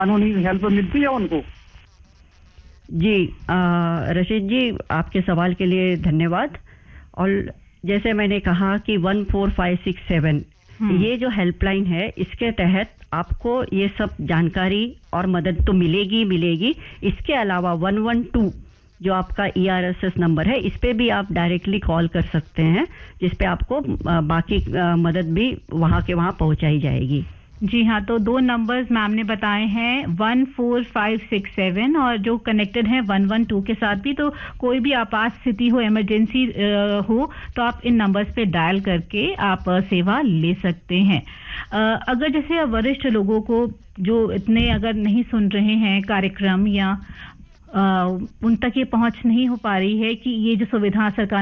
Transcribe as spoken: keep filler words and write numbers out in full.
कानूनी हेल्प मिलती है उनको? जी रशीद जी, आपके सवाल के लिए धन्यवाद। और जैसे मैंने कहा कि one four five six seven ये जो हेल्पलाइन है, इसके तहत आपको ये सब जानकारी और मदद तो मिलेगी मिलेगी इसके अलावा वन वन टू जो आपका E R S S number है, इस पे भी आप डायरेक्टली कॉल कर सकते हैं, जिस पे आपको बाकी मदद भी वहां के वहां पहुंचाई जाएगी। जी हाँ, तो दो नंबर्स मैम ने बताए हैं, one four five six seven और जो कनेक्टेड है वन वन टू के साथ भी। तो कोई भी आपात स्थिति हो, इमरजेंसी हो, तो आप इन नंबर्स पे डायल करके आप सेवा ले सकते हैं। अगर जैसे वरिष्ठ लोगों को जो इतने अगर नहीं सुन रहे हैं कार्यक्रम या उन तक ये पहुंच नहीं हो पा रही है कि ये जो सुविधा सरकार